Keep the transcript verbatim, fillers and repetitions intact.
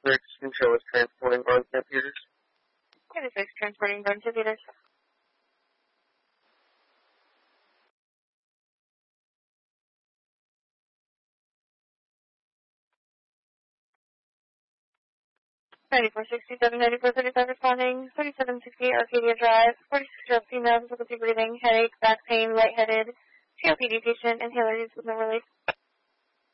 Emergency show is transporting on computers. thirty-six, transporting burn to theaters. ninety-four sixty-seven, ninety-four thirty-five responding, thirty-seven sixty Arcadia Drive, forty-six-year-old female, difficulty breathing, headache, back pain, lightheaded, C O P D patient, inhaler use with no relief.